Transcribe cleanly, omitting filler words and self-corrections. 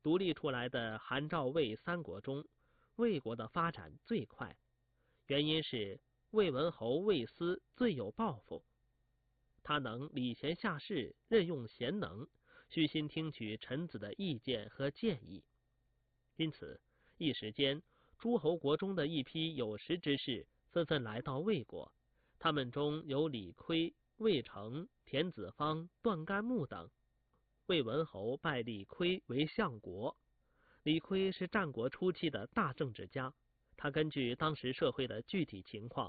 独立出来的韩赵魏三国中，魏国的发展最快，原因是魏文侯魏斯最有抱负，他能礼贤下士，任用贤能，虚心听取臣子的意见和建议。因此，一时间，诸侯国中的一批有识之士纷纷来到魏国，他们中有李悝、魏成、田子方、段干木等。魏文侯拜李悝为相国。李悝是战国初期的大政治家，他根据当时社会的具体情况，